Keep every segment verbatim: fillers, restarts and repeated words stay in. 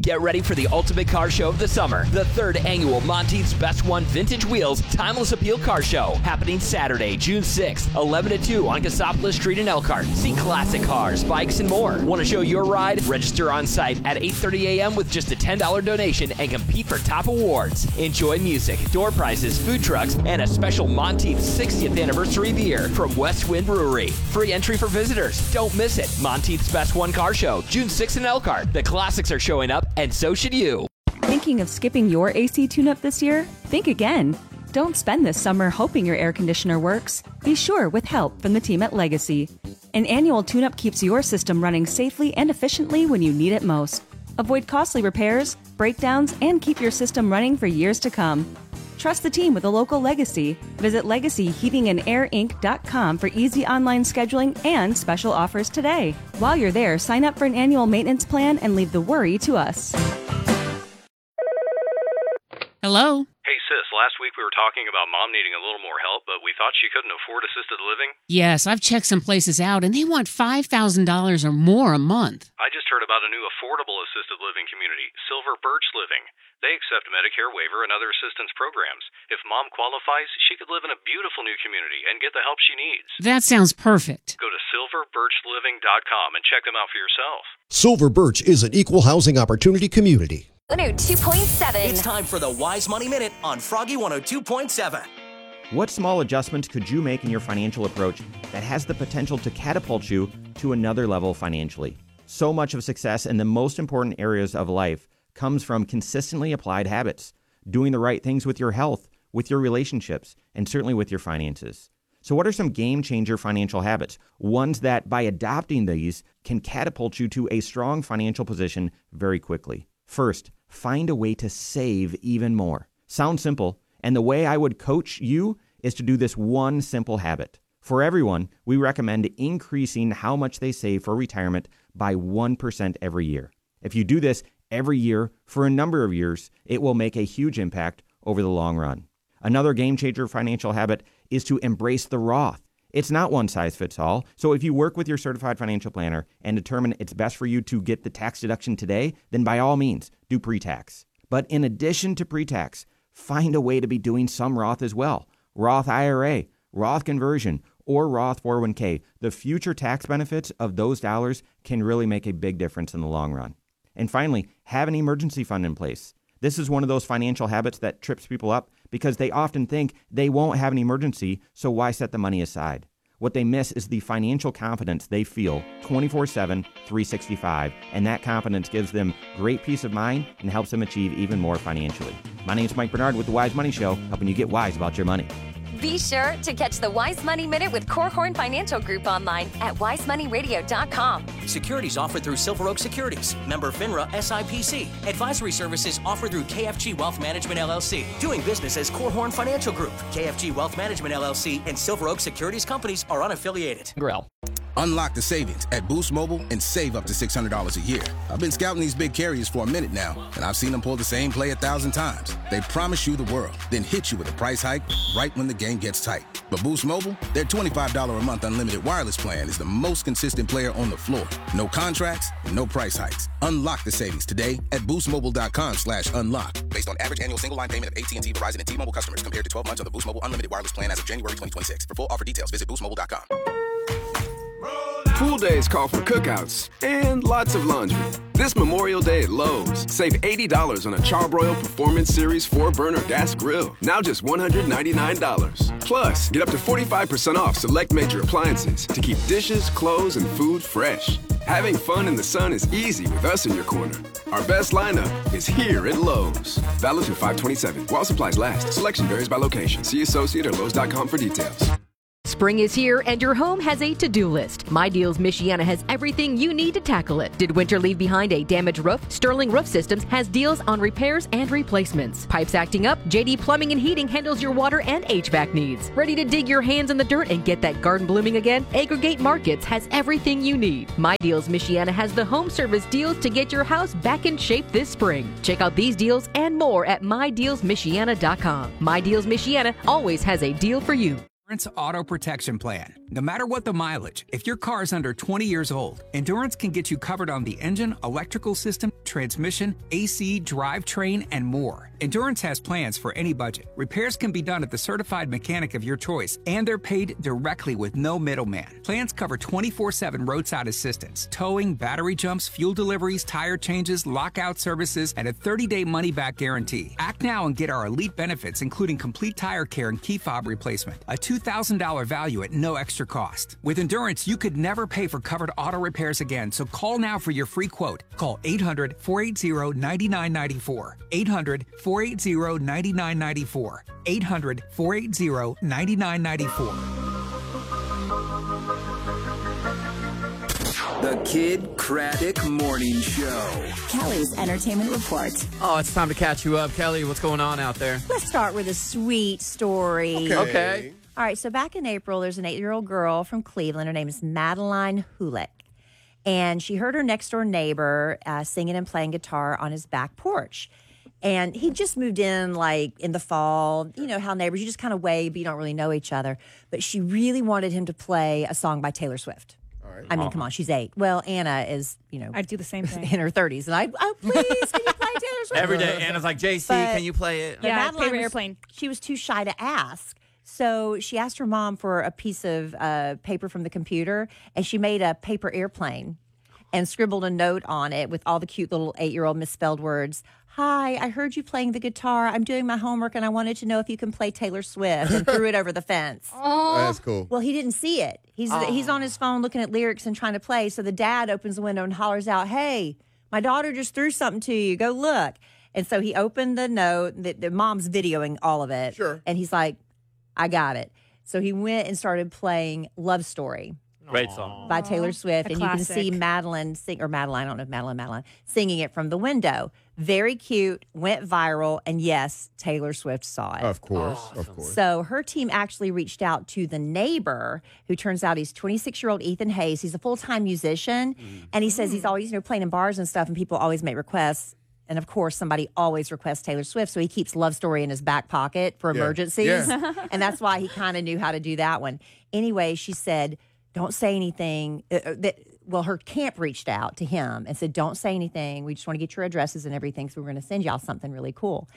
Get ready for the ultimate car show of the summer. The third annual Monteith's Best One Vintage Wheels Timeless Appeal Car Show. Happening Saturday, June sixth, eleven to two on Cassopolis Street in Elkhart. See classic cars, bikes, and more. Want to show your ride? Register on site at eight thirty a.m. with just a ten dollars donation and compete for top awards. Enjoy music, door prizes, food trucks, and a special Monteith's sixtieth anniversary beer from West Wind Brewery. Free entry for visitors. Don't miss it. Monteith's Best One Car Show, June sixth in Elkhart. The classics are showing up, and so should you. Thinking of skipping your A C tune-up this year? Think again. Don't spend this summer hoping your air conditioner works. Be sure with help from the team at Legacy. An annual tune-up keeps your system running safely and efficiently when you need it most. Avoid costly repairs, breakdowns, and keep your system running for years to come. Trust the team with a local Legacy. Visit legacy heating and air inc dot com for easy online scheduling and special offers today. While you're there, sign up for an annual maintenance plan and leave the worry to us. Hello? Hey, sis, last week we were talking about Mom needing a little more help, but we thought she couldn't afford assisted living. Yes, I've checked some places out, and they want five thousand dollars or more a month. I just heard about a new affordable assisted living community, Silver Birch Living. They accept Medicare waiver and other assistance programs. If Mom qualifies, she could live in a beautiful new community and get the help she needs. That sounds perfect. Go to silver birch living dot com and check them out for yourself. Silver Birch is an equal housing opportunity community. one oh two point seven. It's time for the Wise Money Minute on Froggy one oh two point seven. What small adjustments could you make in your financial approach that has the potential to catapult you to another level financially? So much of success in the most important areas of life comes from consistently applied habits, doing the right things with your health, with your relationships, and certainly with your finances. So what are some game-changer financial habits? Ones that, by adopting these, can catapult you to a strong financial position very quickly. First, find a way to save even more. Sounds simple, and the way I would coach you is to do this one simple habit. For everyone, we recommend increasing how much they save for retirement by one percent every year. If you do this every year for a number of years, it will make a huge impact over the long run. Another game-changer financial habit is to embrace the Roth. It's not one size fits all. So if you work with your certified financial planner and determine it's best for you to get the tax deduction today, then by all means, do pre-tax. But in addition to pre-tax, find a way to be doing some Roth as well. Roth I R A, Roth conversion, or Roth four oh one k. The future tax benefits of those dollars can really make a big difference in the long run. And finally, have an emergency fund in place. This is one of those financial habits that trips people up because they often think they won't have an emergency, so why set the money aside? What they miss is the financial confidence they feel twenty-four seven, three sixty-five, and that confidence gives them great peace of mind and helps them achieve even more financially. My name is Mike Bernard with The Wise Money Show, helping you get wise about your money. Be sure to catch the Wise Money Minute with Korhorn Financial Group online at wise money radio dot com. Securities offered through Silver Oak Securities, member FINRA S I P C. Advisory services offered through K F G Wealth Management L L C. Doing business as Korhorn Financial Group. K F G Wealth Management L L C and Silver Oak Securities Companies are unaffiliated. Grill. Unlock the savings at Boost Mobile and save up to six hundred dollars a year. I've been scouting these big carriers for a minute now, and I've seen them pull the same play a thousand times. They promise you the world, then hit you with a price hike right when the game gets tight. But Boost Mobile, their twenty-five dollars a month unlimited wireless plan is the most consistent player on the floor. No contracts, no price hikes. Unlock the savings today at boostmobile.com slash unlock. Based on average annual single line payment of A T and T, Verizon, and T-Mobile customers compared to twelve months on the Boost Mobile unlimited wireless plan as of January twenty twenty-six. For full offer details, visit boost mobile dot com. Pool days call for cookouts and lots of laundry. This Memorial Day at Lowe's, save eighty dollars on a Charbroil Performance Series four burner gas grill, now just one hundred ninety-nine dollars. Plus, get up to forty-five percent off select major appliances to keep dishes, clothes, and food fresh. Having fun in the sun is easy with us in your corner. Our best lineup is here at Lowe's. Valid through five twenty-seven. While supplies last. Selection varies by location. See associate or lowes dot com for details. Spring is here and your home has a to-do list. My Deals Michiana has everything you need to tackle it. Did winter leave behind a damaged roof? Sterling Roof Systems has deals on repairs and replacements. Pipes acting up? J D Plumbing and Heating handles your water and H V A C needs. Ready to dig your hands in the dirt and get that garden blooming again? Aggregate Markets has everything you need. My Deals Michiana has the home service deals to get your house back in shape this spring. Check out these deals and more at my deals michiana dot com. My Deals Michiana always has a deal for you. Endurance Auto Protection Plan. No matter what the mileage, if your car is under twenty years old, Endurance can get you covered on the engine, electrical system, transmission, A C, drivetrain, and more. Endurance has plans for any budget. Repairs can be done at the certified mechanic of your choice, and they're paid directly with no middleman. Plans cover twenty-four seven roadside assistance, towing, battery jumps, fuel deliveries, tire changes, lockout services, and a thirty-day money-back guarantee. Act now and get our elite benefits, including complete tire care and key fob replacement. A two thousand dollars value at no extra cost. With Endurance, you could never pay for covered auto repairs again, so call now for your free quote. Call eight hundred, four eight zero, nine nine nine four. eight hundred, four eight zero, nine nine nine four. eight hundred, four eight zero, nine nine nine four. The Kid Craddock Morning Show. Kelly's Entertainment Report. Oh, it's time to catch you up. Kelly, what's going on out there? Let's start with a sweet story. Okay. Okay. All right, so back in April, there's an eight-year-old girl from Cleveland. Her name is Madeline Hulick. And she heard her next-door neighbor uh, singing and playing guitar on his back porch. And he just moved in, like, in the fall. You know how neighbors, you just kind of wave, but you don't really know each other. But she really wanted him to play a song by Taylor Swift. I mean, come on, she's eight. Well, Anna is, you know, I'd do the same thing in her thirties, and I, oh, please, can you play Taylor Swift? Every day, Anna's like, J C, But- can you play it? But Yeah, Madeline favorite was- airplane. She was too shy to ask. So she asked her mom for a piece of uh, paper from the computer, and she made a paper airplane and scribbled a note on it with all the cute little eight-year-old misspelled words. Hi, I heard you playing the guitar. I'm doing my homework, and I wanted to know if you can play Taylor Swift, and threw it over the fence. That's cool. Well, he didn't see it. He's Oh. he's on his phone looking at lyrics and trying to play. So the dad opens the window and hollers out, "Hey, my daughter just threw something to you. Go look." And so he opened the note. The, the mom's videoing all of it. Sure. And he's like, "I got it." So he went and started playing "Love Story" Great song. by Taylor Swift, A and you can classic. see Madeline sing or Madeline. I don't know if Madeline, Madeline singing it from the window. Very cute. Went viral, and yes, Taylor Swift saw it. Of course, of course. So her team actually reached out to the neighbor, who turns out he's twenty-six-year-old Ethan Hayes. He's a full-time musician, and he says he's always, you know, playing in bars and stuff, and people always make requests. And of course, somebody always requests Taylor Swift, so he keeps Love Story in his back pocket for Yeah. emergencies. Yeah. And that's why he kind of knew how to do that one. Anyway, she said, don't say anything. Uh, uh, that, well, her camp reached out to him and said, don't say anything. We just want to get your addresses and everything, so we're going to send y'all something really cool.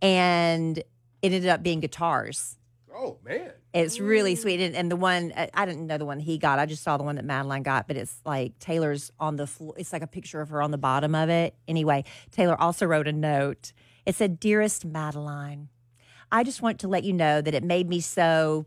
And it ended up being guitars. Oh, man. It's really sweet. And, and the one, I I didn't know the one he got. I just saw the one that Madeline got, but it's like Taylor's on the floor. It's like a picture of her on the bottom of it. Anyway, Taylor also wrote a note. It said, "Dearest Madeline, I just want to let you know that it made me so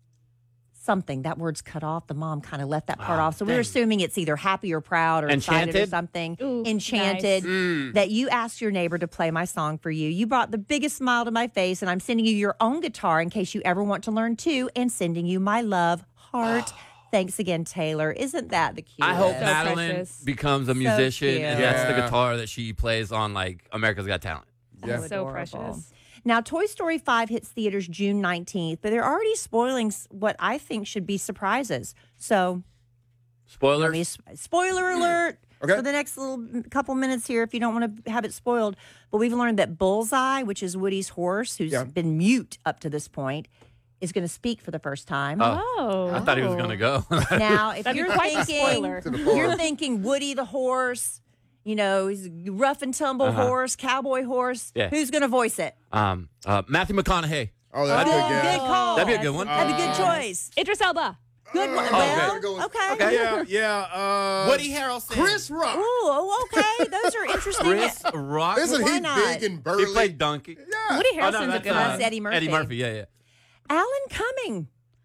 something." That word's cut off. The mom kind of left that part Ah, off. So we're dang. assuming it's either happy or proud or excited or Enchanted? something. Ooh, Enchanted. nice. Mm. That you asked your neighbor to play my song for you. You brought the biggest smile to my face, and I'm sending you your own guitar in case you ever want to learn too, and sending you my love, heart. Thanks again, Taylor. Isn't that the cutest? I hope So Madeline precious. becomes a So musician, cute. and that's the Yeah. guitar that she plays on, like, America's Got Talent. Yeah. So So adorable. precious. Now, Toy Story five hits theaters June nineteenth, but they're already spoiling s- what I think should be surprises. So, Spoilers? let me s- spoiler alert Okay. for the next little couple minutes here if you don't want to have it spoiled. But we've learned that Bullseye, which is Woody's horse, who's Yeah. been mute up to this point, is going to speak for the first time. Oh. I thought he was going to go. Now, if That'd be you're quite the thinking, spoiler. To the farm. you're thinking Woody the horse, you know, he's a rough and tumble Uh-huh. horse, cowboy horse. Yeah. Who's going to voice it? um, uh, Matthew McConaughey. Oh, that's good, good. Yeah. good call. That'd be a good one. That'd be a good choice. Idris Elba. Good one. Uh, well, okay. Go- okay. Okay. Yeah, yeah. Uh, Woody Harrelson. Chris Rock. Ooh, oh, okay. Those are interesting. Chris Rock. Isn't Why he not? big and burly? He played Donkey. Yeah. Woody Oh, no, Harrelson's a that's, good uh, one. That's Eddie Murphy. Eddie Murphy, yeah, yeah. Alan Cumming.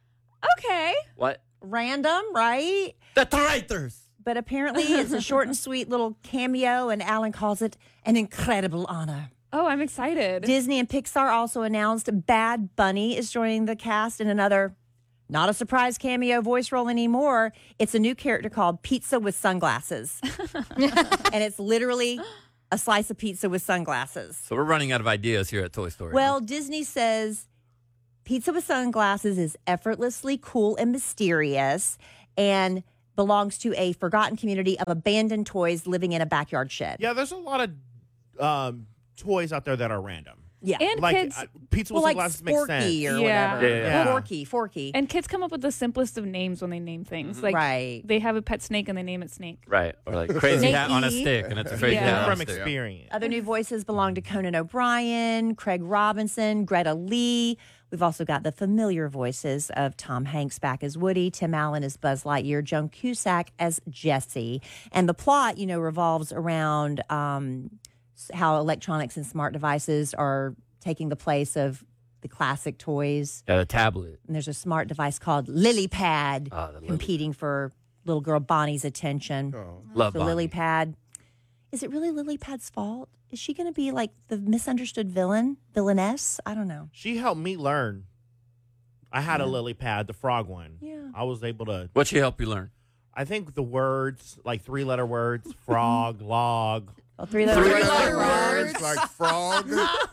Okay. What? Random, right? The Traitors. But apparently it's a short and sweet little cameo, and Alan calls it an incredible honor. Oh, I'm excited. Disney and Pixar also announced Bad Bunny is joining the cast in another, not a surprise cameo voice role anymore. It's a new character called Pizza with Sunglasses. And it's literally a slice of pizza with sunglasses. So we're running out of ideas here at Toy Story. Well, Disney says Pizza with Sunglasses is effortlessly cool and mysterious and belongs to a forgotten community of abandoned toys living in a backyard shed. Yeah, there's a lot of um, toys out there that are random. Yeah. And like, kids, uh, pizza with well, like sunglasses makes sense. Forky or Yeah. whatever. Yeah, yeah, yeah. Forky, Forky. and kids come up with the simplest of names when they name things. Like Right. they have a pet snake and they name it Snake. Right. Or like crazy hat on a Snakey. stick, and it's a crazy Yeah. hat on From a stick. experience. Other new voices belong to Conan O'Brien, Craig Robinson, Greta Lee. We've also got the familiar voices of Tom Hanks back as Woody, Tim Allen as Buzz Lightyear, Joan Cusack as Jessie. And the plot, you know, revolves around um, s- how electronics and smart devices are taking the place of the classic toys. Yeah, the tablet. And there's a smart device called Lily Pad Oh, the Lily. competing for little girl Bonnie's attention. Love the Bonnie. Lily Pad. Is it really Lily Pad's fault? Is she going to be like the misunderstood villain, villainess? I don't know. She helped me learn. I had a lily pad, the frog one. Yeah. I was able to. What'd she help you learn? I think the words, like three letter words, frog, log. Oh, three letter Three words. letter words like frog.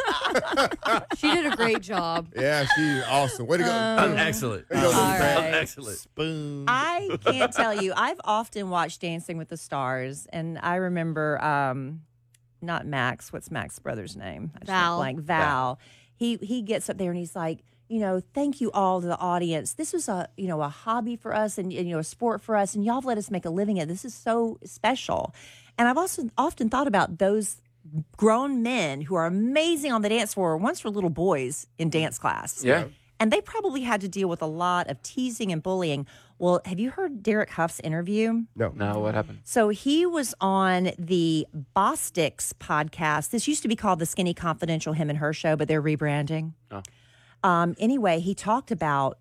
She did a great job. Yeah, she's awesome. Way to go. Um, Excellent. Way to go, Lily all Pad. right. Excellent. Spoon. I can't tell you. I've often watched Dancing with the Stars, and I remember um, not Max. What's Max's brother's name? I just went Val. blank. Val. He he gets up there and he's like, you know, thank you all to the audience. This was a you know a hobby for us, and, and you know a sport for us, and y'all have let us make a living at it. This is so special. And I've also often thought about those grown men who are amazing on the dance floor. Once were little boys in dance class. Yeah. And they probably had to deal with a lot of teasing and bullying. Well, have you heard Derek Huff's interview? No. No, what happened? So he was on the Bostix podcast. This used to be called the Skinny Confidential Him and Her Show, but they're rebranding. Oh. Um, anyway, he talked about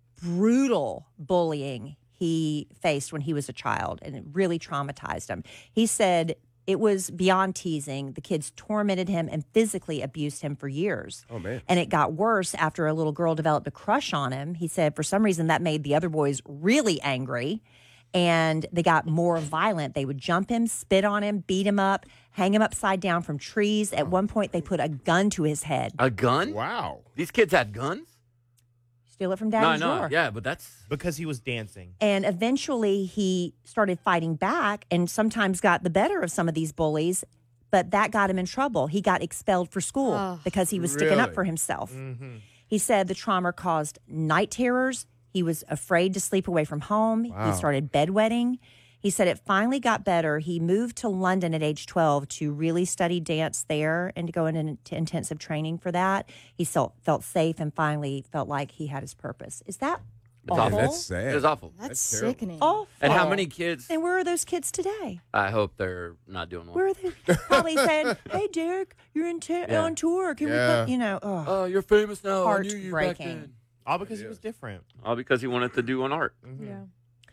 brutal bullying he faced when he was a child, and it really traumatized him. He said it was beyond teasing. The kids tormented him and physically abused him for years. Oh, man. And it got worse after a little girl developed a crush on him. He said for some reason that made the other boys really angry, and they got more violent. They would jump him, spit on him, beat him up, hang him upside down from trees. At one point, they put a gun to his head. A gun? Wow. These kids had guns? Steal it from No, daddy's no. drawer. Yeah, but that's Because he was dancing. And eventually he started fighting back and sometimes got the better of some of these bullies, but that got him in trouble. He got expelled for school Oh, because he was sticking up really? for himself. Mm-hmm. He said the trauma caused night terrors. He was afraid to sleep away from home. Wow. He started bedwetting. He said it finally got better. He moved to London at age twelve to really study dance there and to go into intensive training for that. He felt, felt safe and finally felt like he had his purpose. Is that It's awful? awful. That's sad. It was awful. That's, That's terrible. sickening. Awful. And how many kids? And where are those kids today? I hope they're not doing well. Where are they? Probably saying, "Hey, Derek, you're in t- Yeah. on tour. Can Yeah. we put, you know, oh, Oh, you're famous now. I knew you back heartbreaking." then. All because he was different. All because he wanted to do an art. Mhm. Yeah.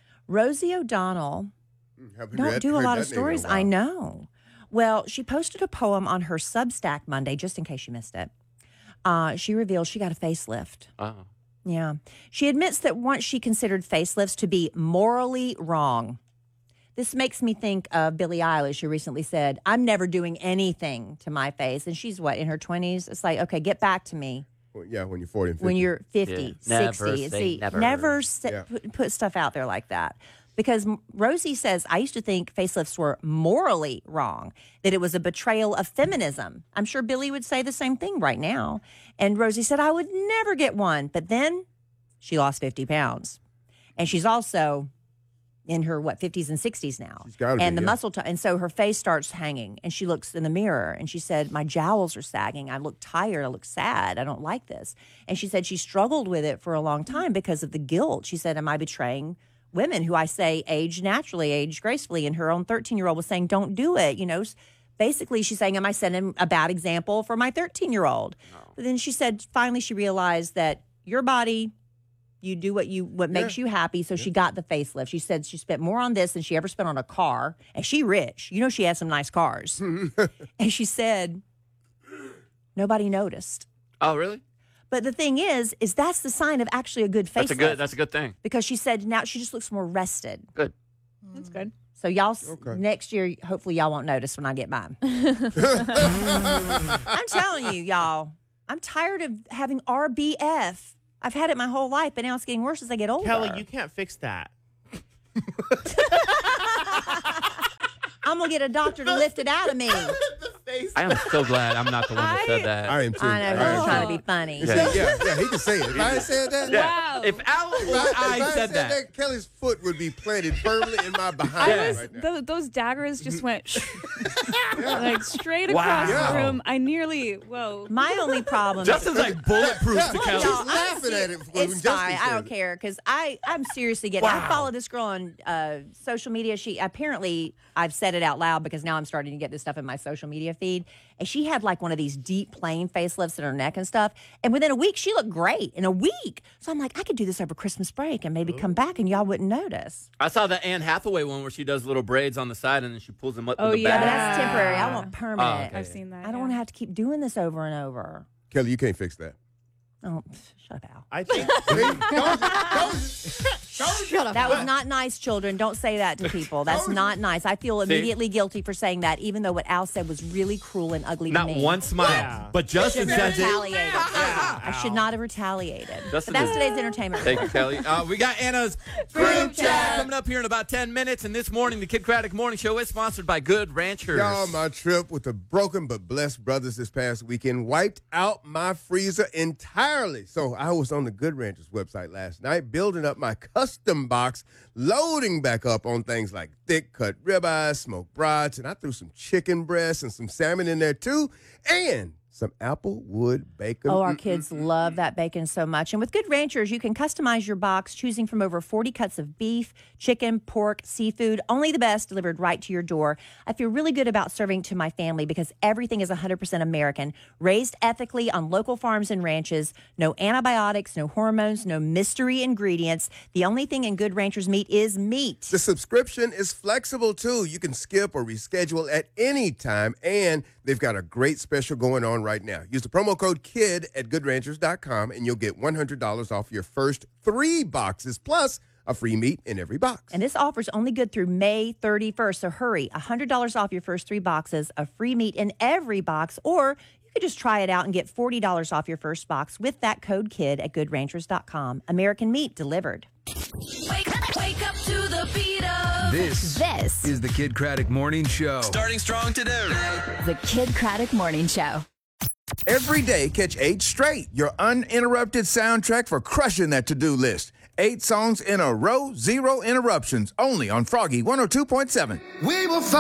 Rosie O'Donnell Haven't don't read- do a heard lot that of name in a stories. while. I know. Well, she posted a poem on her Substack Monday, just in case you missed it. Uh, she revealed she got a facelift. Oh. Yeah. She admits that once she considered facelifts to be morally wrong. This makes me think of Billie Eilish, who recently said, I'm never doing anything to my face. And she's what, in her twenties? It's like, okay, get back to me. Well, yeah, when you're forty and fifty. When you're fifty, Yeah. Never sixty. say See, never. never sa- Yeah. put, put stuff out there like that. Because M- Rosie says, I used to think facelifts were morally wrong, that it was a betrayal of feminism. I'm sure Billy would say the same thing right now. And Rosie said, I would never get one. But then she lost fifty pounds. And she's also in her, what, fifties and sixties now. She's gotta be, and the yeah. muscle, t- and so her face starts hanging. And she looks in the mirror and she said, my jowls are sagging. I look tired. I look sad. I don't like this. And she said she struggled with it for a long time because of the guilt. She said, am I betraying women who I say age naturally, age gracefully? And her own thirteen-year-old was saying, don't do it. You know, s- basically she's saying, am I setting a bad example for my thirteen-year-old? No. But then she said, finally she realized that your body, you do what you what makes Yeah. you happy. So she got the facelift. She said she spent more on this than she ever spent on a car. And she rich. You know, she has some nice cars. And she said, nobody noticed. Oh, really? But the thing is, is that's the sign of actually a good facelift. That's a good. That's a good thing. Because she said now she just looks more rested. Good. That's good. So y'all, s Okay. next year, hopefully y'all won't notice when I get mine. I'm telling you, y'all, I'm tired of having R B F. I've had it my whole life, but now it's getting worse as I get older. Kelly, you can't fix that. I'm gonna get a doctor to lift it out of me. The face. I am so glad I'm not the one that said that. I am too. I know, I he am was trying too. to be funny. Yeah, yeah, yeah, he can say it. If I had said that, Yeah. If Al if or I, if I I said that. that, Kelly's foot would be planted firmly in my behind I was right now. tho- those daggers just went like straight Wow. across Yeah. the room. I nearly whoa. My only problem. Justin's like bulletproof to She's Kelly. No, I'm laughing ser- at it when It's Justin fine. I said don't it. care because I I'm seriously getting. I Wow. follow this girl on uh, social media. She apparently I've said it out loud because now I'm starting to get this stuff in my social media feed. And she had like one of these deep plane facelifts in her neck and stuff. And within a week, she looked great. In a week, so I'm like, I could do this over Christmas break and maybe come back and y'all wouldn't notice. I saw the Anne Hathaway one where she does little braids on the side and then she pulls them up Oh, in the yeah, But back. that's temporary. I want permanent. Oh, okay. I've seen that. I don't yeah. want to have to keep doing this over and over. Kelly, you can't fix that. Oh, shut up, Al. I think. Shut up. That was not nice, children. Don't say that to people. That's not nice. I feel immediately guilty for saying that, even though what Al said was really cruel and ugly Not to me. one smile. Yeah. But Justin Shouldn't have says it. retaliated. I should not have retaliated. Justin but that's is- today's entertainment. Thank you, report. Kelly. Uh, we got Anna's group chat coming up here in about ten minutes. And this morning, the Kid Craddock Morning Show is sponsored by Good Ranchers. Y'all, my trip with the Broken but Blessed Brothers this past weekend wiped out my freezer entirely. So I was on the Good Ranchers website last night, building up my custom box, loading back up on things like thick cut ribeyes, smoked brats, and I threw some chicken breasts and some salmon in there too, and some applewood bacon. Oh, our Mm-mm. kids love that bacon so much. And with Good Ranchers, you can customize your box, choosing from over forty cuts of beef, chicken, pork, seafood, only the best delivered right to your door. I feel really good about serving to my family because everything is one hundred percent American, raised ethically on local farms and ranches, no antibiotics, no hormones, no mystery ingredients. The only thing in Good Ranchers meat is meat. The subscription is flexible, too. You can skip or reschedule at any time, and they've got a great special going on right now. Use the promo code KID at good ranchers dot com, and you'll get one hundred dollars off your first three boxes, plus a free meat in every box. And this offer is only good through May thirty-first, so hurry. one hundred dollars off your first three boxes, a free meat in every box, or you could just try it out and get forty dollars off your first box with that code KID at good ranchers dot com. American meat delivered. Wake up, wake up to the beat of This, this is the Kid Craddock Morning Show. Starting strong today. the Kid Craddock Morning Show. Every day, catch eight straight, your uninterrupted soundtrack for crushing that to-do list. Eight songs in a row, zero interruptions, only on Froggy one oh two point seven. We will